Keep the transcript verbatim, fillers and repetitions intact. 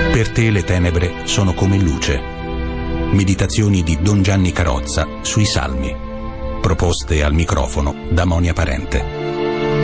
Per te le tenebre sono come luce. Meditazioni di Don Gianni Carrozza sui Salmi. Proposte al microfono da Monia Parente.